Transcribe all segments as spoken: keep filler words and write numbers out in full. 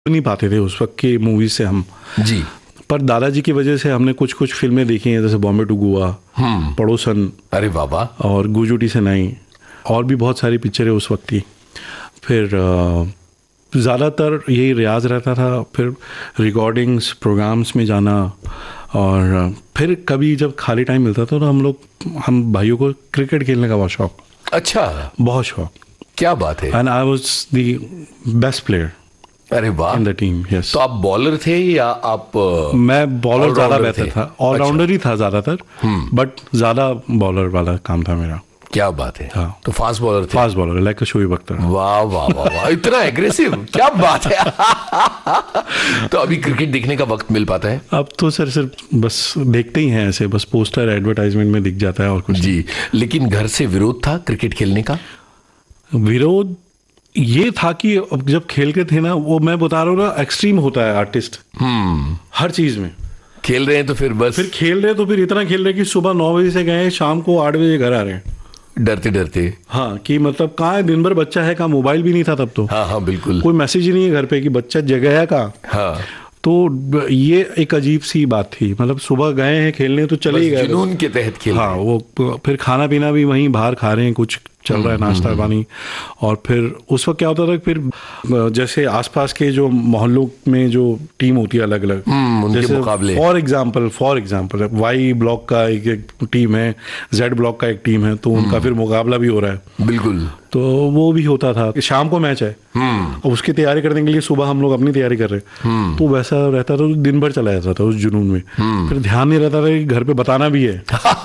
नहीं पाते थे उस वक्त की मूवीज से हम जी। पर दादाजी की वजह से हमने कुछ कुछ फिल्में देखी हैं, जैसे बॉम्बे टू गोवा, पड़ोसन, अरे बाबा, और गुजुटी से नहीं, और भी बहुत सारी पिक्चरें उस वक्त की। फिर ज़्यादातर यही रियाज रहता था, फिर रिकॉर्डिंग्स प्रोग्राम्स में जाना, और फिर कभी जब खाली टाइम मिलता था तो हम लोग हम भाइयों को क्रिकेट खेलने का बहुत शौक। अच्छा, बहुत शौक, क्या बात है। And I was the best player. अरे वाह, इन द टीम। यस। तो आप बॉलर थे या आप? मैं बॉलर ज़्यादा बेहतर था, ऑलराउंडर ही था ज़्यादातर, बट ज़्यादा बॉलर वाला काम था मेरा। क्या बात है। हाँ। तो फास्ट बॉलर थे? Fast bowler, like Shoaib Akhtar. वाह वाह वाह वाह, इतना एग्रेसिव, क्या बात है। तो अभी क्रिकेट देखने का वक्त मिल पाता है? अब तो सर सिर्फ बस देखते ही हैं ऐसे, बस पोस्टर एडवर्टाइजमेंट में दिख जाता है और कुछ जी। लेकिन घर से विरोध था क्रिकेट खेलने का? विरोध ये था कि अब जब खेल के थे ना, वो मैं बता रहा हूँ ना, एक्सट्रीम होता है आर्टिस्ट हम्म हर चीज में। खेल रहे हैं तो फिर बस, फिर खेल रहे हैं तो फिर इतना खेल रहे हैं कि सुबह नौ बजे से गए, शाम को आठ बजे घर आ रहे हैं, डरते डरते। हाँ, कि मतलब कहाँ है, दिन भर बच्चा है, कहाँ मोबाइल भी नहीं था तब तो। हाँ हाँ बिल्कुल, कोई मैसेज ही नहीं है घर पे कि बच्चा जगह है कहाँ। हाँ, तो ये एक अजीब सी बात थी, मतलब सुबह गए हैं खेलने तो चले ही गए, जुनून के तहत खेल। हाँ, वो फिर खाना पीना भी वहीं बाहर खा रहे हैं, कुछ चल रहा है, नाश्ता पानी। और फिर उस वक्त क्या होता था, फिर जैसे आसपास के जो मोहल्लों में जो टीम होती है अलग अलग, जैसे मुकाबले, for example for example Y block का एक, एक टीम है, जेड ब्लॉक का एक टीम है, तो उनका फिर मुकाबला भी हो रहा है। बिल्कुल। तो वो भी होता था, शाम को मैच है, और उसकी तैयारी करने के लिए सुबह हम लोग अपनी तैयारी कर रहे हैं, तो वैसा रहता था, तो दिन भर चला जाता था उस जुनून में। फिर ध्यान नहीं रहता था कि घर पे बताना भी है।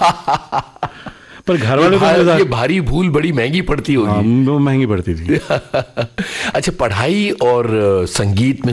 पर घर वाले तो ये भारी भूल बड़ी महंगी पड़ती होगी। हाँ, महंगी पड़ती थी। अच्छा, पढ़ाई और संगीत में